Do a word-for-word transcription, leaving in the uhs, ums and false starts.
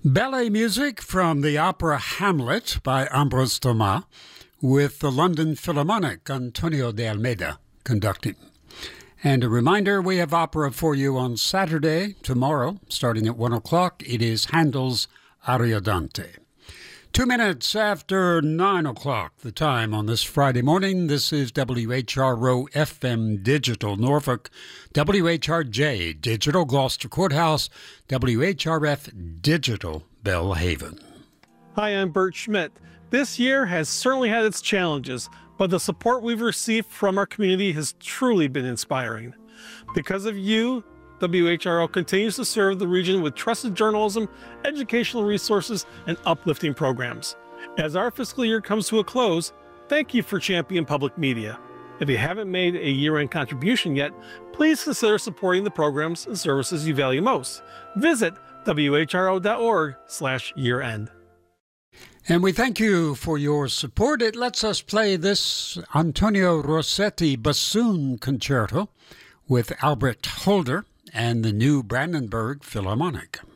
Ballet music from the opera Hamlet by Ambroise Thomas, with the London Philharmonic, Antonio de Almeida, conducting. And a reminder, we have opera for you on Saturday, tomorrow, starting at one o'clock. It is Handel's Ariodante. Two minutes after nine o'clock, the time on this Friday morning. This is W H R O F M Digital Norfolk, W H R J Digital Gloucester Courthouse, W H R F Digital Bellhaven. Hi, I'm Bert Schmidt. This year has certainly had its challenges, but the support we've received from our community has truly been inspiring. Because of you, W H R O continues to serve the region with trusted journalism, educational resources, and uplifting programs. As our fiscal year comes to a close, thank you for championing public media. If you haven't made a year-end contribution yet, please consider supporting the programs and services you value most. Visit W H R O dot org slash year end. And we thank you for your support. It lets us play this Antonio Rossetti Bassoon Concerto with Albert Holder and the New Brandenburg Philharmonic.